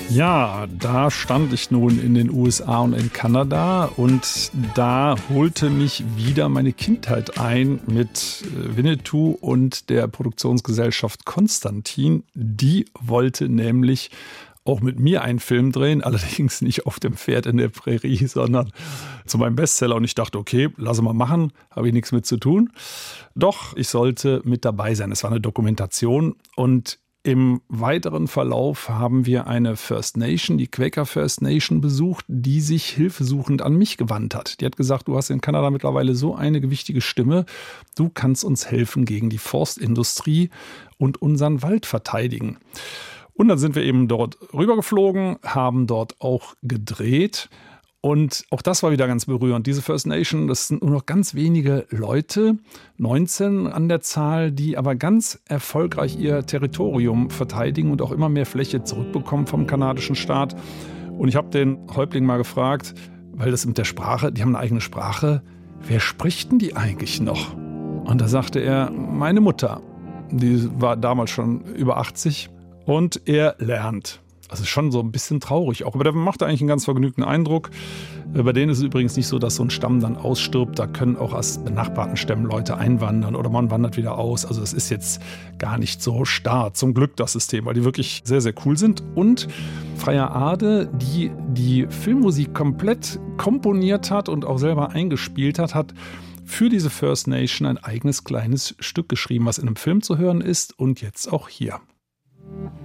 Ja, da stand ich nun in den USA und in Kanada und da holte mich wieder meine Kindheit ein mit Winnetou und der Produktionsgesellschaft Konstantin. Die wollte nämlich auch mit mir einen Film drehen, allerdings nicht auf dem Pferd in der Prärie, sondern zu meinem Bestseller. Und ich dachte, okay, lass mal machen, habe ich nichts mit zu tun. Doch, ich sollte mit dabei sein. Es war eine Dokumentation und im weiteren Verlauf haben wir eine First Nation, die Quaker First Nation, besucht, die sich hilfesuchend an mich gewandt hat. Die hat gesagt, du hast in Kanada mittlerweile so eine gewichtige Stimme, du kannst uns helfen gegen die Forstindustrie und unseren Wald verteidigen. Und dann sind wir eben dort rübergeflogen, haben dort auch gedreht. Und auch das war wieder ganz berührend. Diese First Nation, das sind nur noch ganz wenige Leute, 19 an der Zahl, die aber ganz erfolgreich ihr Territorium verteidigen und auch immer mehr Fläche zurückbekommen vom kanadischen Staat. Und ich habe den Häuptling mal gefragt, weil das mit der Sprache, die haben eine eigene Sprache, wer spricht denn die eigentlich noch? Und da sagte er, meine Mutter, die war damals schon über 80 und er lernt. Also schon so ein bisschen traurig auch, aber der macht eigentlich einen ganz vergnügten Eindruck. Bei denen ist es übrigens nicht so, dass so ein Stamm dann ausstirbt. Da können auch aus benachbarten Stämmen Leute einwandern oder man wandert wieder aus. Also das ist jetzt gar nicht so starr. Zum Glück das System, weil die wirklich sehr, sehr cool sind. Und Freya Ade, die die Filmmusik komplett komponiert hat und auch selber eingespielt hat, hat für diese First Nation ein eigenes kleines Stück geschrieben, was in einem Film zu hören ist und jetzt auch hier.